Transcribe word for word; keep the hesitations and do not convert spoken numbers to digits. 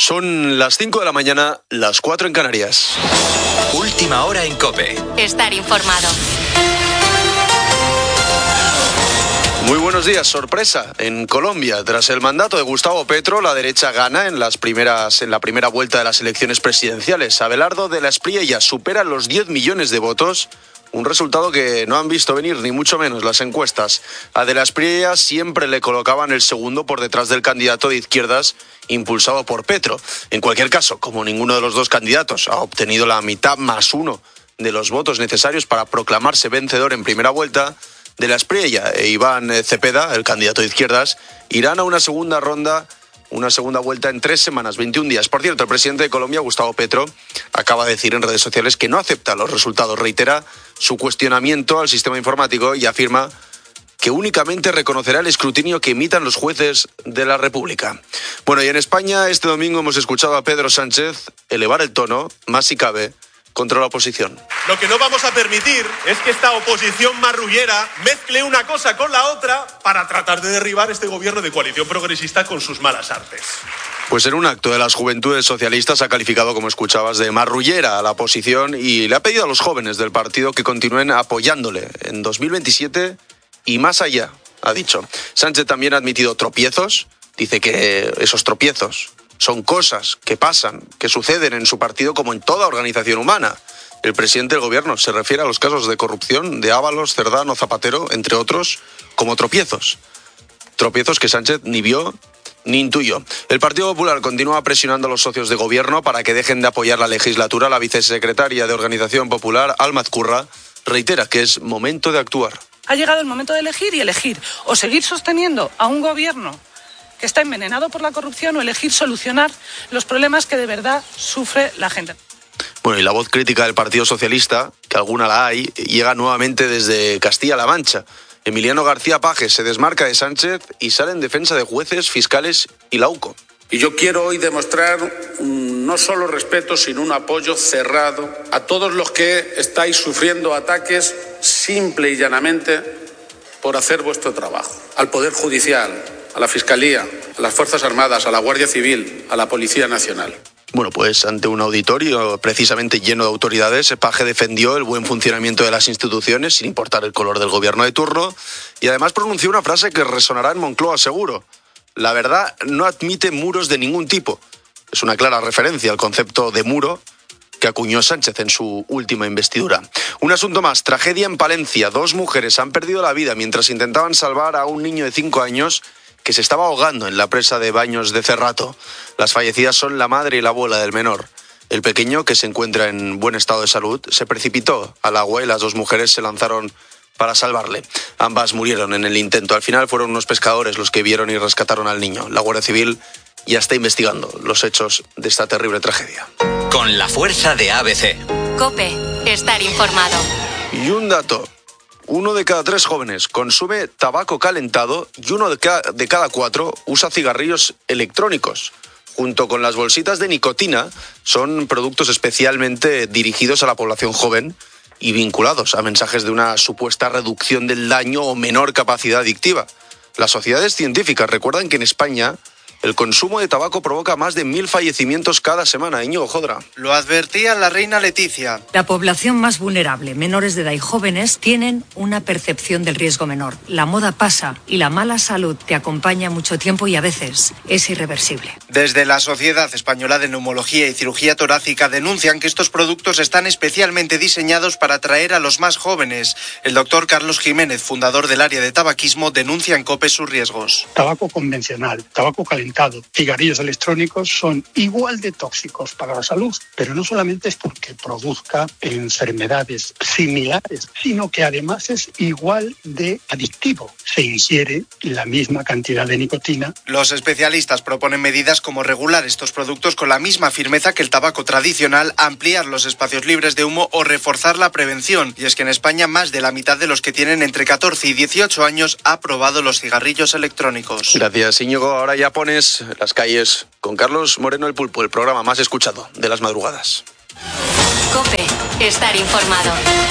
Son las cinco de la mañana, las cuatro en Canarias. Última hora en COPE. Estar informado. Muy buenos días. Sorpresa en Colombia. Tras el mandato de Gustavo Petro, la derecha gana en las primeras en la primera vuelta de las elecciones presidenciales. Abelardo de la Espriella supera los diez millones de votos. Un resultado que no han visto venir, ni mucho menos las encuestas. A de la Espriella siempre le colocaban el segundo por detrás del candidato de izquierdas impulsado por Petro. En cualquier caso, como ninguno de los dos candidatos ha obtenido la mitad más uno de los votos necesarios para proclamarse vencedor en primera vuelta, de la Espriella e Iván Cepeda, el candidato de izquierdas, irán a una segunda ronda, una segunda vuelta en tres semanas, veintiún días. Por cierto, el presidente de Colombia, Gustavo Petro, acaba de decir en redes sociales que no acepta los resultados. Reitera su cuestionamiento al sistema informático y afirma que únicamente reconocerá el escrutinio que emitan los jueces de la República. Bueno, y en España este domingo hemos escuchado a Pedro Sánchez elevar el tono, más si cabe, contra la oposición. Lo que no vamos a permitir es que esta oposición marrullera mezcle una cosa con la otra para tratar de derribar este gobierno de coalición progresista con sus malas artes. Pues en un acto de las Juventudes Socialistas ha calificado, como escuchabas, de marrullera a la oposición y le ha pedido a los jóvenes del partido que continúen apoyándole en dos mil veintisiete y más allá, ha dicho. Sánchez también ha admitido tropiezos, dice que esos tropiezos son cosas que pasan, que suceden en su partido como en toda organización humana. El presidente del gobierno se refiere a los casos de corrupción de Ábalos, Cerdán, Zapatero, entre otros, como tropiezos. Tropiezos que Sánchez ni vio ni intuyó. El Partido Popular continúa presionando a los socios de gobierno para que dejen de apoyar la legislatura. La vicesecretaria de Organización Popular, Alma Azcurra, reitera que es momento de actuar. Ha llegado el momento de elegir y elegir o seguir sosteniendo a un gobierno que está envenenado por la corrupción o elegir solucionar los problemas que de verdad sufre la gente. Bueno, y la voz crítica del Partido Socialista, que alguna la hay, llega nuevamente desde Castilla-La Mancha. Emiliano García Paje se desmarca de Sánchez y sale en defensa de jueces, fiscales y la U C O. Y yo quiero hoy demostrar un, no solo respeto, sino un apoyo cerrado a todos los que estáis sufriendo ataques simple y llanamente por hacer vuestro trabajo. Al Poder Judicial, a la Fiscalía, a las Fuerzas Armadas, a la Guardia Civil, a la Policía Nacional. Bueno, pues ante un auditorio precisamente lleno de autoridades, Paje defendió el buen funcionamiento de las instituciones, sin importar el color del gobierno de turno, y además pronunció una frase que resonará en Moncloa seguro. La verdad no admite muros de ningún tipo. Es una clara referencia al concepto de muro que acuñó Sánchez en su última investidura. Un asunto más, tragedia en Palencia. Dos mujeres han perdido la vida mientras intentaban salvar a un niño de cinco años que se estaba ahogando en la presa de Baños de Cerrato. Las fallecidas son la madre y la abuela del menor. El pequeño, que se encuentra en buen estado de salud, se precipitó al agua y las dos mujeres se lanzaron para salvarle. Ambas murieron en el intento. Al final fueron unos pescadores los que vieron y rescataron al niño. La Guardia Civil ya está investigando los hechos de esta terrible tragedia. Con la fuerza de A B C. COPE. Estar informado. Y un dato. Uno de cada tres jóvenes consume tabaco calentado y uno de cada, de cada cuatro usa cigarrillos electrónicos. Junto con las bolsitas de nicotina, son productos especialmente dirigidos a la población joven y vinculados a mensajes de una supuesta reducción del daño o menor capacidad adictiva. Las sociedades científicas recuerdan que en España el consumo de tabaco provoca más de mil fallecimientos cada semana. Íñigo Jodra. Lo advertía la reina Leticia. La población más vulnerable, menores de edad y jóvenes, tienen una percepción del riesgo menor. La moda pasa y la mala salud te acompaña mucho tiempo y a veces es irreversible. Desde la Sociedad Española de Neumología y Cirugía Torácica denuncian que estos productos están especialmente diseñados para atraer a los más jóvenes. El doctor Carlos Jiménez, fundador del área de tabaquismo, denuncia en COPE sus riesgos. Tabaco convencional, tabaco calentado, cigarrillos electrónicos son igual de tóxicos para la salud, pero no solamente es porque produzca enfermedades similares, sino que además es igual de adictivo. Se ingiere la misma cantidad de nicotina. Los especialistas proponen medidas como regular estos productos con la misma firmeza que el tabaco tradicional, ampliar los espacios libres de humo o reforzar la prevención. Y es que en España más de la mitad de los que tienen entre catorce y dieciocho años ha probado los cigarrillos electrónicos. Gracias, Íñigo. Ahora ya pones las calles con Carlos Moreno el Pulpo, el programa más escuchado de las madrugadas. COPE. Estar informado.